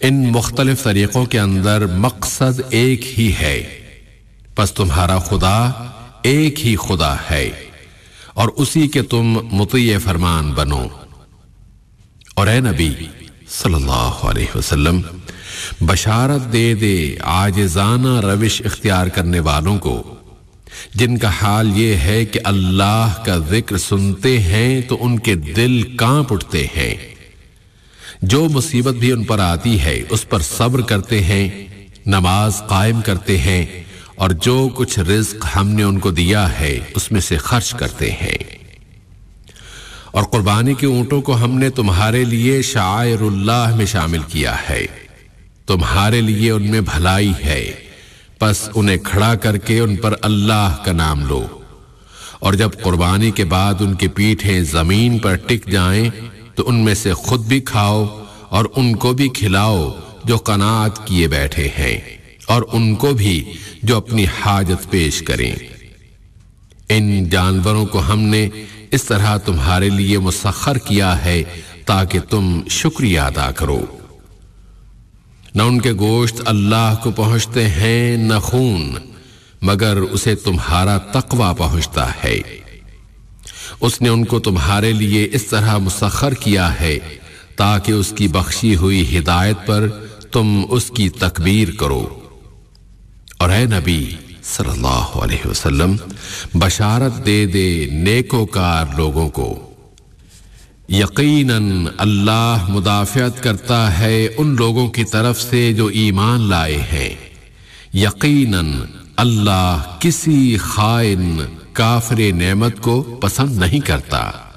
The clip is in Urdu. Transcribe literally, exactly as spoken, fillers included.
ان مختلف طریقوں کے اندر مقصد ایک ہی ہے، پس تمہارا خدا ایک ہی خدا ہے اور اسی کے تم مطیع فرمان بنو۔ اور اے نبی صلی اللہ علیہ وسلم، بشارت دے دے عاجزانہ روش اختیار کرنے والوں کو جن کا حال یہ ہے کہ اللہ کا ذکر سنتے ہیں تو ان کے دل کانپ اٹھتے ہیں، جو مصیبت بھی ان پر آتی ہے اس پر صبر کرتے ہیں، نماز قائم کرتے ہیں، اور جو کچھ رزق ہم نے ان کو دیا ہے اس میں سے خرچ کرتے ہیں۔ اور قربانی کے اونٹوں کو ہم نے تمہارے لیے شعائر اللہ میں شامل کیا ہے، تمہارے لیے ان میں بھلائی ہے، پس انہیں کھڑا کر کے ان پر اللہ کا نام لو، اور جب قربانی کے بعد ان کی پیٹھیں زمین پر ٹک جائیں تو ان میں سے خود بھی کھاؤ اور ان کو بھی کھلاؤ جو قناعت کیے بیٹھے ہیں، اور ان کو بھی جو اپنی حاجت پیش کریں۔ ان جانوروں کو ہم نے اس طرح تمہارے لیے مسخر کیا ہے تاکہ تم شکریہ ادا کرو۔ نہ ان کے گوشت اللہ کو پہنچتے ہیں نہ خون، مگر اسے تمہارا تقوی پہنچتا ہے۔ اس نے ان کو تمہارے لیے اس طرح مسخر کیا ہے تاکہ اس کی بخشی ہوئی ہدایت پر تم اس کی تکبیر کرو۔ اور اے نبی صلی اللہ علیہ وسلم، بشارت دے دے نیکوکار لوگوں کو، یقیناً اللہ مدافعت کرتا ہے ان لوگوں کی طرف سے جو ایمان لائے ہیں، یقیناً اللہ کسی خائن کافر نعمت کو پسند نہیں کرتا۔